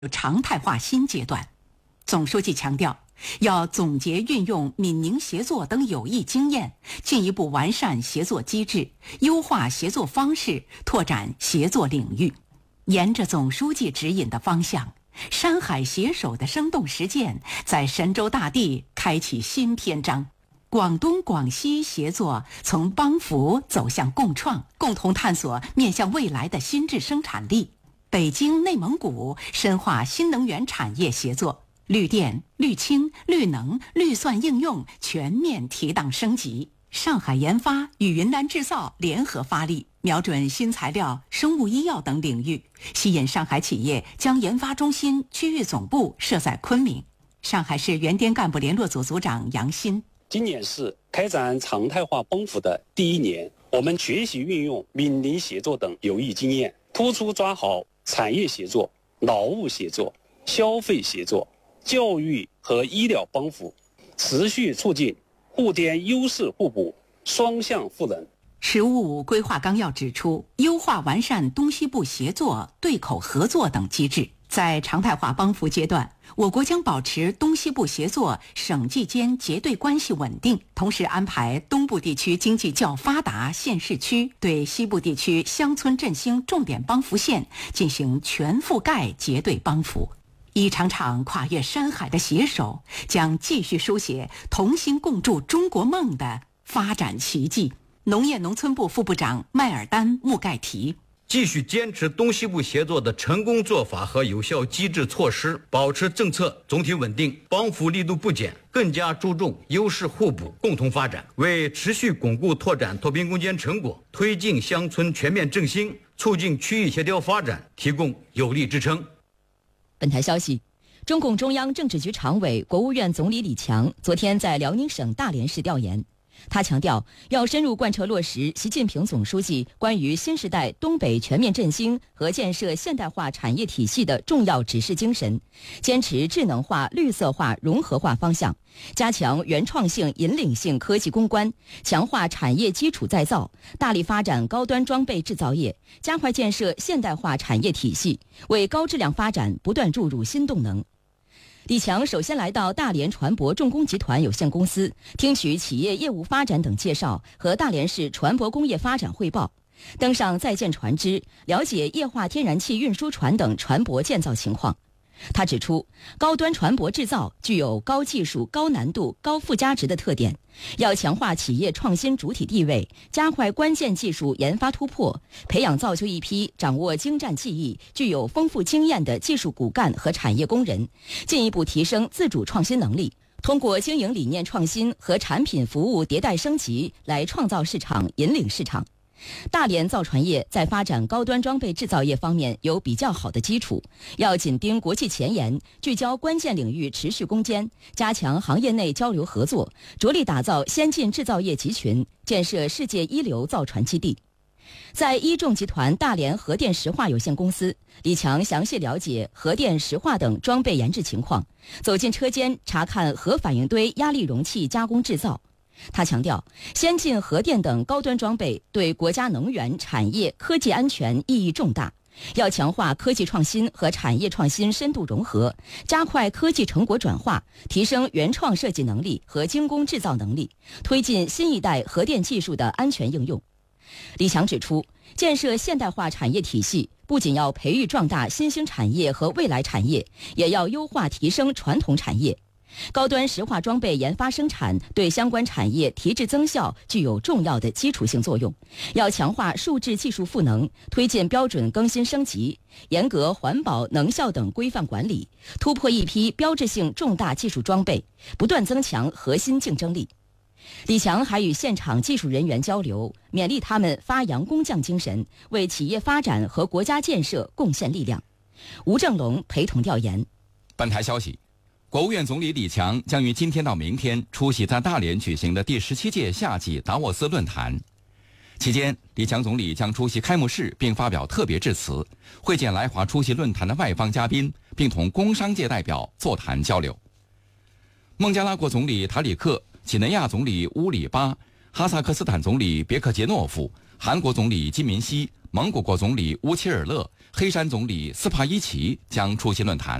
常态化新阶段。总书记强调，要总结运用闽宁协作等有益经验，进一步完善协作机制，优化协作方式，拓展协作领域。沿着总书记指引的方向，山海携手的生动实践在神州大地开启新篇章。广东广西协作从帮扶走向共创，共同探索面向未来的新质生产力。北京内蒙古深化新能源产业协作，绿电、绿氢、绿能、绿算应用全面提档升级。上海研发与云南制造联合发力，瞄准新材料、生物医药等领域，吸引上海企业将研发中心区域总部设在昆明。上海市原滇干部联络组组长杨鑫， 今年是开展常态化帮扶的第一年，我们学习运用闽宁协作等有益经验，突出抓好产业协作、劳务协作、消费协作、教育和医疗帮扶，持续促进沪滇优势互补、双向赋能。 十五五规划纲要指出，优化完善东西部协作、对口合作等机制。在常态化帮扶阶段，我国将保持东西部协作省际间结对关系稳定，同时安排东部地区经济较发达县市区对西部地区乡村振兴重点帮扶县进行全覆盖结对帮扶。一场场跨越山海的携手，将继续书写同心共筑中国梦的发展奇迹。农业农村部副部长麦尔丹·穆盖提， 继续坚持东西部协作的成功做法和有效机制措施，保持政策总体稳定，帮扶力度不减，更加注重优势互补、共同发展，为持续巩固拓展脱贫攻坚成果、推进乡村全面振兴、促进区域协调发展提供有力支撑。 本台消息，中共中央政治局常委、国务院总理李强昨天在辽宁省大连市调研。他强调，要深入贯彻落实习近平总书记关于新时代东北全面振兴和建设现代化产业体系的重要指示精神，坚持智能化、绿色化、融合化方向，加强原创性、引领性科技攻关，强化产业基础再造，大力发展高端装备制造业，加快建设现代化产业体系，为高质量发展不断注入新动能。李强首先来到大连船舶重工集团有限公司，听取企业业务发展等介绍和大连市船舶工业发展汇报，登上在建船只，了解液化天然气运输船等船舶建造情况。他指出，高端船舶制造具有高技术、高难度、高附加值的特点，要强化企业创新主体地位，加快关键技术研发突破，培养造就一批掌握精湛技艺、具有丰富经验的技术骨干和产业工人，进一步提升自主创新能力，通过经营理念创新和产品服务迭代升级来创造市场、引领市场。大连造船业在发展高端装备制造业方面有比较好的基础，要紧盯国际前沿，聚焦关键领域持续攻坚，加强行业内交流合作，着力打造先进制造业集群，建设世界一流造船基地。在一众集团大连核电石化有限公司，李强详细了解核电石化等装备研制情况，走进车间查看核反应堆压力容器加工制造。他强调，先进核电等高端装备对国家能源、产业、科技安全意义重大，要强化科技创新和产业创新深度融合，加快科技成果转化，提升原创设计能力和精工制造能力，推进新一代核电技术的安全应用。李强指出，建设现代化产业体系不仅要培育壮大新兴产业和未来产业，也要优化提升传统产业。高端石化装备研发生产对相关产业提质增效具有重要的基础性作用，要强化数质技术赋能，推进标准更新升级，严格环保、能效等规范管理，突破一批标志性重大技术装备，不断增强核心竞争力。李强还与现场技术人员交流，勉励他们发扬工匠精神，为企业发展和国家建设贡献力量。吴正龙陪同调研。 本台消息，国务院总理李强将于今天到明天出席在大连举行的第17届夏季达沃斯论坛。期间，李强总理将出席开幕式并发表特别致辞，会见来华出席论坛的外方嘉宾，并同工商界代表座谈交流。孟加拉国总理塔里克、几内亚总理乌里巴、哈萨克斯坦总理别克杰诺夫、 韩国总理金敏熙、蒙古国总理乌切尔勒、黑山总理斯帕伊奇将出席论坛。